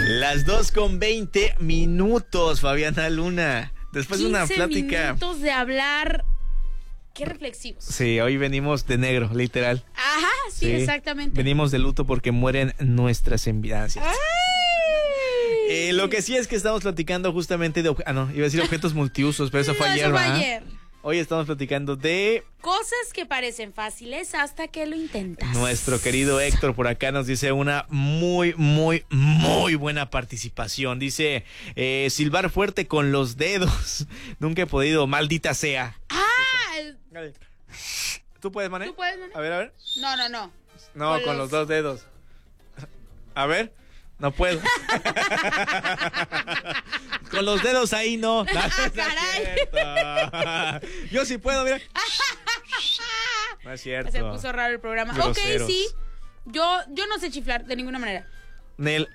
Las 2:20 Fabiana Luna. Después de una plática. 15 minutos de hablar. Qué reflexivos. Sí, hoy venimos de negro, literal. Ajá, sí, exactamente. Venimos de luto porque mueren nuestras envidias. Lo que sí es que estamos platicando justamente de... iba a decir objetos multiusos, pero eso fue ayer, ¿verdad? Hoy estamos platicando de... cosas que parecen fáciles hasta que lo intentas. Nuestro querido Héctor por acá nos dice una muy, muy, muy buena participación. Dice, silbar fuerte con los dedos. Nunca he podido, maldita sea. ¿Tú puedes, Mané? ¿Tú puedes, Mané? A ver. No. No, con los dos dedos. A ver, no puedo. Con los dedos ahí no. ¡Caray! Yo sí puedo, mira. No es cierto. Se puso raro el programa. Groseros. Ok, sí. Yo no sé chiflar de ninguna manera. Nel.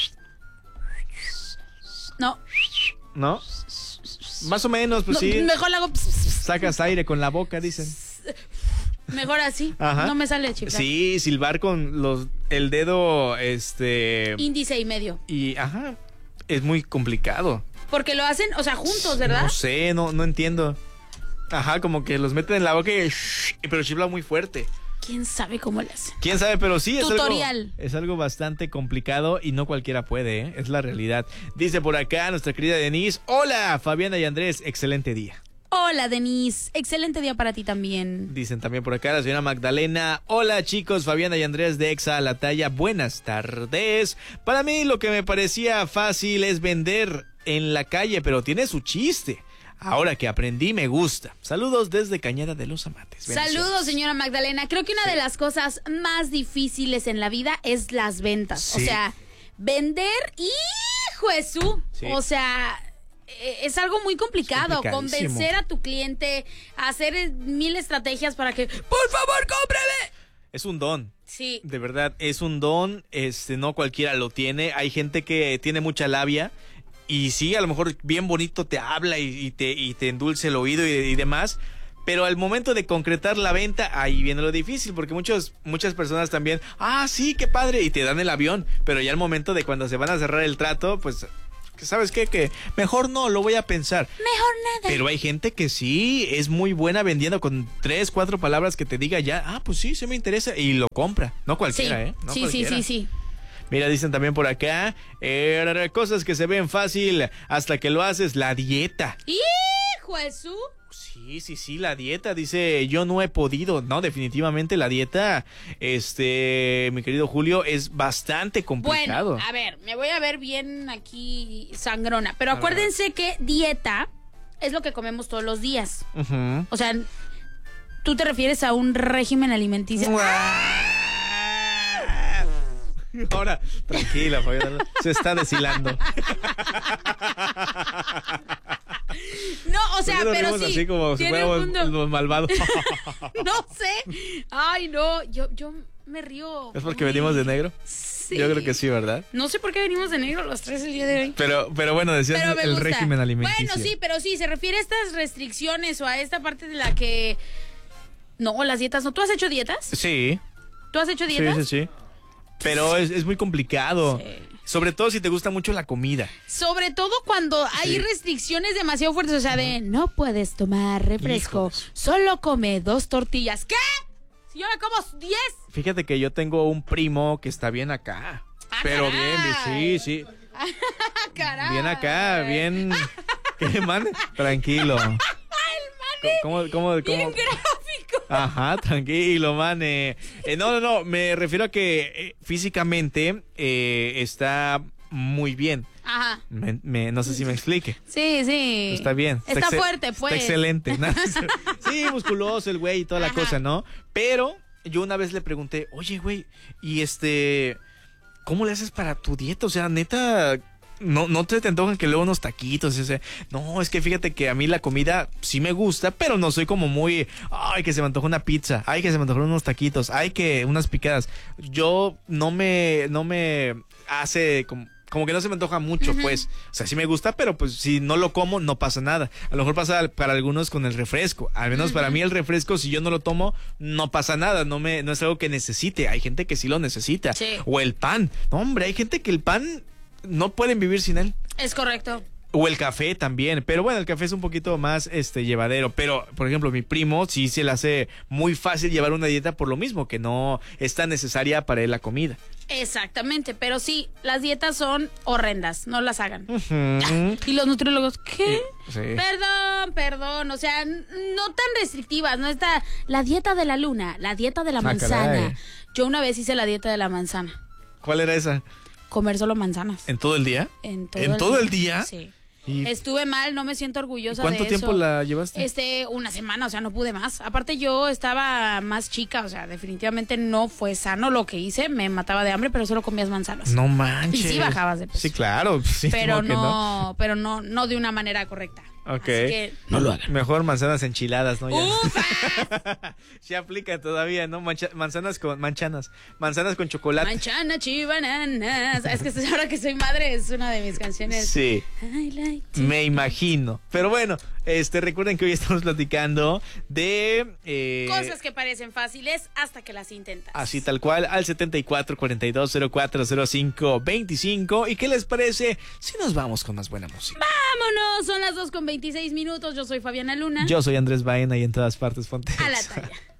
No. ¿No? Más o menos, pues No, sí. mejor la hago. Sacas aire con la boca, dicen. Mejor así. Ajá. No me sale chiflar. Sí, silbar con el dedo, Índice y medio. y es muy complicado. Porque lo hacen, o sea, juntos, ¿verdad? No sé, no entiendo. Ajá, como que los meten en la boca pero chifla muy fuerte. ¿Quién sabe cómo le hacen? ¿Quién sabe? Pero sí, Tutorial. es algo bastante complicado y no cualquiera puede, ¿eh? Es la realidad. Dice por acá nuestra querida Denise, hola, Fabiana y Andrés, excelente día. Hola, Denise. Excelente día para ti también. Dicen también por acá la señora Magdalena, hola chicos, Fabiana y Andrés de Exa a la Talla, buenas tardes. Para mí lo que me parecía fácil es vender en la calle, pero tiene su chiste. Ahora que aprendí, me gusta. Saludos desde Cañada de los Amates. Saludos, señora Magdalena. Creo que una de las cosas más difíciles en la vida es las ventas. Sí. O sea, vender, ¡hijo de su! Sí. O sea, es algo muy complicado. Es complicadísimo. Convencer a tu cliente, hacer 1000 estrategias para que, ¡por favor, cómprale! Es un don. Sí. De verdad, es un don. No cualquiera lo tiene. Hay gente que tiene mucha labia. Y sí, a lo mejor bien bonito te habla y te endulce el oído y demás, pero al momento de concretar la venta, ahí viene lo difícil, porque muchas personas también, sí, qué padre, y te dan el avión, pero ya al momento de cuando se van a cerrar el trato, pues, ¿sabes qué? Que mejor no, lo voy a pensar. Mejor nada. Pero hay gente que sí, es muy buena vendiendo con 3, 4 palabras que te diga ya, pues sí, se me interesa, y lo compra. No cualquiera, Sí. ¿eh? No Sí. cualquiera. Mira, dicen también por acá, cosas que se ven fácil hasta que lo haces, la dieta. ¡Hijo de su! Sí, la dieta, dice, yo no he podido. No, definitivamente la dieta, mi querido Julio, es bastante complicado. Bueno, a ver, me voy a ver bien aquí sangrona, pero acuérdense que dieta es lo que comemos todos los días. Uh-huh. O sea, tú te refieres a un régimen alimenticio. Ahora, tranquila, Fabiana, se está deshilando. No, o sea, ¿Por qué nos pero rimos sí. así como si tiene fuéramos los malvados? No sé. Ay, no, yo me río. ¿Es porque venimos de negro? Sí. Yo creo que sí, ¿verdad? No sé por qué venimos de negro los tres el día de hoy. Pero bueno, decías Pero me el gusta. régimen alimenticio. Bueno, sí, pero sí, se refiere a estas restricciones o a esta parte de la que... No, las dietas no. ¿Tú has hecho dietas? Sí. ¿Tú has hecho dietas? Sí. Pero es muy complicado. Sí. Sobre todo si te gusta mucho la comida. Sobre todo cuando hay restricciones demasiado fuertes, o sea, de no puedes tomar refresco, Hijos. solo come 2 tortillas. ¿Qué? Si yo me como 10. Fíjate que yo tengo un primo que está bien acá. Pero caray. sí. Caray. Bien acá, bien... ¿Qué, man? Tranquilo. ¿Cómo? Bien gráfico. Ajá, tranquilo, mane. No, me refiero a que físicamente está muy bien. Ajá. No sé si me explique. Sí. Está bien. Está fuerte, pues. Está excelente. Sí, musculoso el güey y toda la cosa, ¿no? Pero yo una vez le pregunté, oye, güey, y ¿cómo le haces para tu dieta? O sea, neta... No te antojan que luego unos taquitos, no, es que fíjate que a mí la comida sí me gusta, pero no soy como muy, que se me antoja una pizza, que se me antojan unos taquitos, que unas picadas. Yo no me hace como que no se me antoja mucho, pues. O sea, sí me gusta, pero pues si no lo como, no pasa nada. A lo mejor pasa para algunos con el refresco. Al menos para mí el refresco, si yo no lo tomo, no pasa nada. No es algo que necesite. Hay gente que sí lo necesita. Sí. O el pan. No, hombre, hay gente que el pan no pueden vivir sin él. Es correcto. O el café también, pero bueno, el café es un poquito más llevadero, pero por ejemplo mi primo sí se le hace muy fácil llevar una dieta por lo mismo, que no es tan necesaria para él la comida. Exactamente, pero sí, las dietas son horrendas, no las hagan. Ujú. Y los nutriólogos, ¿qué? Sí. Perdón, o sea, no tan restrictivas, no está la dieta de la luna, la dieta de la manzana. caray. Yo una vez hice la dieta de la manzana, ¿Cuál era esa? comer solo manzanas. ¿En todo el día? ¿En todo el día? Sí. ¿Y Estuve mal, no me siento orgullosa de cuánto eso. tiempo la llevaste? Una semana, o sea, no pude más. Aparte yo estaba más chica, o sea, definitivamente no fue sano lo que hice. Me mataba de hambre, pero solo comías manzanas. No manches. Y sí bajabas de peso. Sí, claro. Sí, pero como que no de una manera correcta. Ok. Así que no lo hagan. Mejor manzanas enchiladas, ¿no? Ya. ¡Ufa! Se aplica todavía, ¿no? Manzanas con chocolate. Manchana, chivananas. Es que ahora que soy madre es una de mis canciones. Sí. I like to- Me imagino. Pero bueno, recuerden que hoy estamos platicando de Cosas que parecen fáciles hasta que las intentas. así tal cual al 74-42-04-05-25. ¿Y qué les parece si nos vamos con más buena música? Vámonos, son las 2:26. Yo soy Fabiana Luna. Yo soy Andrés Baena y en todas partes ponte A la Exa. talla.